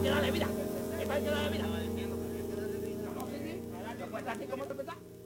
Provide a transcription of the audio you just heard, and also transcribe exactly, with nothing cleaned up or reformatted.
que darle vida. Es para que darle vida. ¿Cómo se dice? ¿No puedes así como te pensás?